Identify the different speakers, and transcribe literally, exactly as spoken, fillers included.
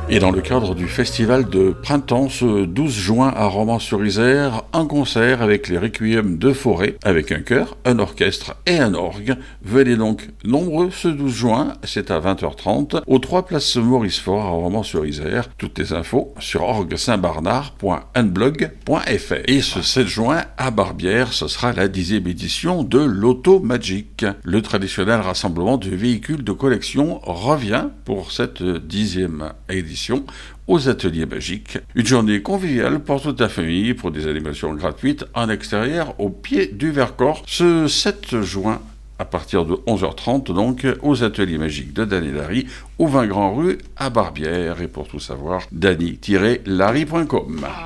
Speaker 1: Et dans le cadre du festival de printemps, ce douze juin à Romans-sur-Isère, un concert avec les Requiem de Forêt, avec un chœur, un orchestre et un orgue. Venez donc nombreux ce douze juin, c'est à vingt heures trente, aux trois places Maurice Faure à Romans-sur-Isère. Toutes les infos sur orgue saint barnard point unblog point f r. Et ce sept juin, à Barbière, ce sera la dixième édition de l'Auto Magic. Le traditionnel rassemblement de véhicules de collection revient pour cette dixième édition aux Ateliers Magiques. Une journée conviviale pour toute la famille, pour des animations gratuites en extérieur au pied du Vercors, ce sept juin à partir de onze heures trente, donc, aux Ateliers Magiques de Dany Larry, au vingt Grand Rue à Barbière. Et pour tout savoir, dany tiret larry point com.